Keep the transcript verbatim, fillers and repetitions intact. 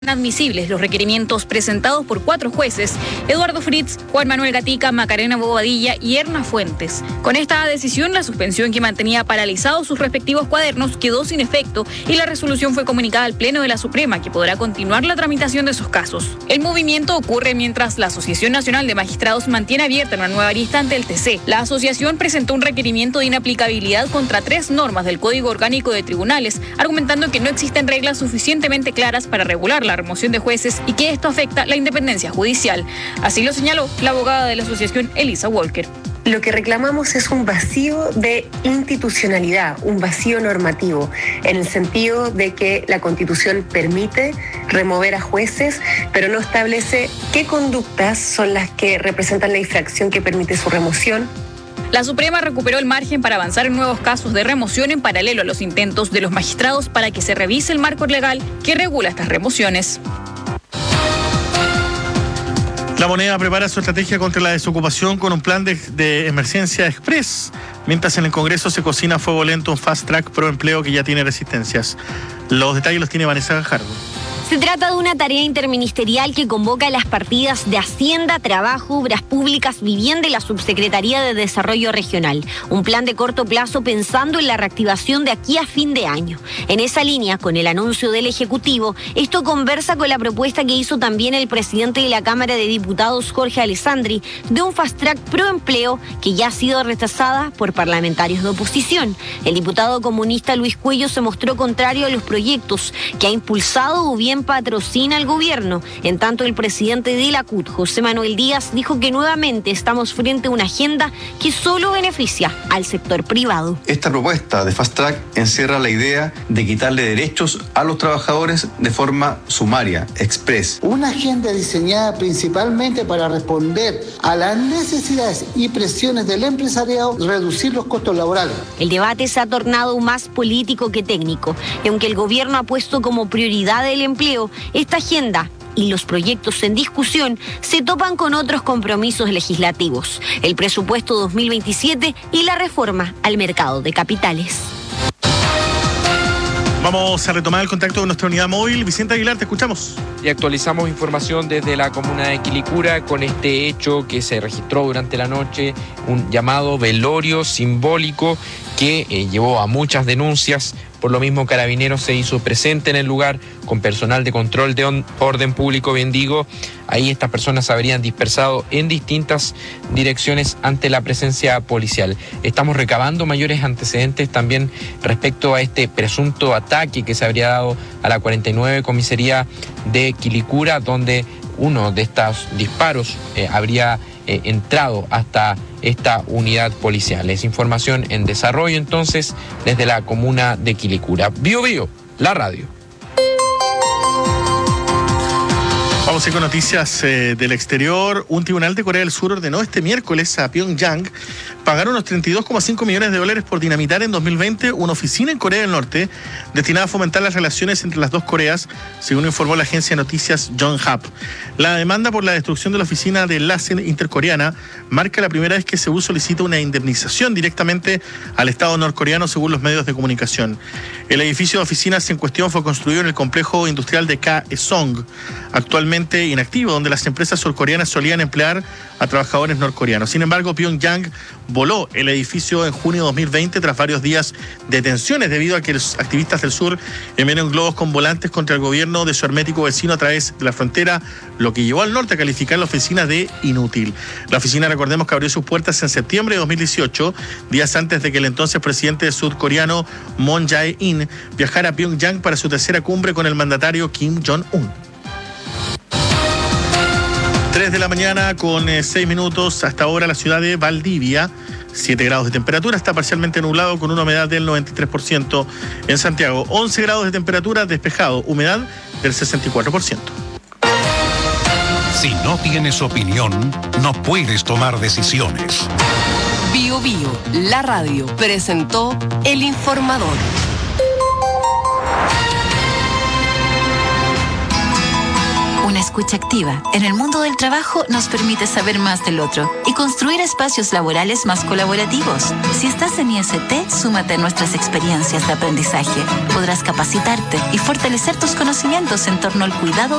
Inadmisibles los requerimientos presentados por cuatro jueces: Eduardo Fritz, Juan Manuel Gatica, Macarena Bobadilla y Erna Fuentes. Con esta decisión, la suspensión que mantenía paralizados sus respectivos cuadernos quedó sin efecto y la resolución fue comunicada al Pleno de la Suprema, que podrá continuar la tramitación de esos casos. El movimiento ocurre mientras la Asociación Nacional de Magistrados mantiene abierta una nueva lista ante el T C. La asociación presentó un requerimiento de inaplicabilidad contra tres normas del Código Orgánico de Tribunales, argumentando que no existen reglas suficientemente claras para regular la remoción de jueces y que esto afecta la independencia judicial. Así lo señaló la abogada de la asociación, Elisa Walker. Lo que reclamamos es un vacío de institucionalidad, un vacío normativo, en el sentido de que la Constitución permite remover a jueces, pero no establece qué conductas son las que representan la infracción que permite su remoción. La Suprema recuperó el margen para avanzar en nuevos casos de remoción en paralelo a los intentos de los magistrados para que se revise el marco legal que regula estas remociones. La Moneda prepara su estrategia contra la desocupación con un plan de, de emergencia express, mientras en el Congreso se cocina a fuego lento un fast track pro empleo que ya tiene resistencias. Los detalles los tiene Vanessa Gajardo. Se trata de una tarea interministerial que convoca las partidas de Hacienda, Trabajo, Obras Públicas, Vivienda y la Subsecretaría de Desarrollo Regional. Un plan de corto plazo pensando en la reactivación de aquí a fin de año. En esa línea, con el anuncio del Ejecutivo, esto conversa con la propuesta que hizo también el presidente de la Cámara de Diputados, Jorge Alessandri, de un fast track pro empleo que ya ha sido rechazada por parlamentarios de oposición. El diputado comunista Luis Cuello se mostró contrario a los proyectos que ha impulsado o bien patrocina el gobierno. En tanto, el presidente de la C U T, José Manuel Díaz, dijo que nuevamente estamos frente a una agenda que solo beneficia al sector privado. Esta propuesta de Fast Track encierra la idea de quitarle derechos a los trabajadores de forma sumaria, express. Una agenda diseñada principalmente para responder a las necesidades y presiones del empresariado, reducir los costos laborales. El debate se ha tornado más político que técnico, y aunque el gobierno ha puesto como prioridad el empleo, esta agenda y los proyectos en discusión se topan con otros compromisos legislativos, el presupuesto dos mil veintisiete y la reforma al mercado de capitales. Vamos a retomar el contacto con nuestra unidad móvil. Vicente Aguilar, te escuchamos. Y actualizamos información desde la comuna de Quilicura con este hecho que se registró durante la noche, un llamado velorio simbólico que eh, llevó a muchas denuncias. Por lo mismo, Carabineros se hizo presente en el lugar con personal de control de on- orden público, bien digo. Ahí estas personas se habrían dispersado en distintas direcciones ante la presencia policial. Estamos recabando mayores antecedentes también respecto a este presunto ataque que se habría dado a la cuarenta y nueve Comisaría de Quilicura, donde uno de estos disparos eh, habría eh, entrado hasta esta unidad policial. Es información en desarrollo entonces desde la comuna de Quilicura. Bio Bio, la radio. Vamos a ir con noticias eh, del exterior. Un tribunal de Corea del Sur ordenó este miércoles a Pyongyang pagar unos treinta y dos coma cinco millones de dólares por dinamitar en dos mil veinte una oficina en Corea del Norte destinada a fomentar las relaciones entre las dos Coreas, según informó la agencia de noticias Yonhap. La demanda por la destrucción de la oficina de enlace intercoreana marca la primera vez que Seúl solicita una indemnización directamente al Estado norcoreano, según los medios de comunicación. El edificio de oficinas en cuestión fue construido en el complejo industrial de Kaesong, actualmente inactivo, donde las empresas surcoreanas solían emplear a trabajadores norcoreanos. Sin embargo, Pyongyang voló el edificio en junio de dos mil veinte tras varios días de tensiones debido a que los activistas del sur enviaron globos con volantes contra el gobierno de su hermético vecino a través de la frontera, lo que llevó al norte a calificar la oficina de inútil. La oficina, recordemos que abrió sus puertas en septiembre de dos mil dieciocho, días antes de que el entonces presidente surcoreano Moon Jae-in viajara a Pyongyang para su tercera cumbre con el mandatario Kim Jong-un. tres de la mañana con seis minutos. Hasta ahora la ciudad de Valdivia, siete grados de temperatura, está parcialmente nublado con una humedad del noventa y tres por ciento. En Santiago, once grados de temperatura, despejado, humedad del sesenta y cuatro por ciento. Si no tienes opinión, no puedes tomar decisiones. Bio Bio, la radio, presentó El Informador. Una escuela escucha activa en el mundo del trabajo nos permite saber más del otro y construir espacios laborales más colaborativos. Si estás en I S T, súmate a nuestras experiencias de aprendizaje. Podrás capacitarte y fortalecer tus conocimientos en torno al cuidado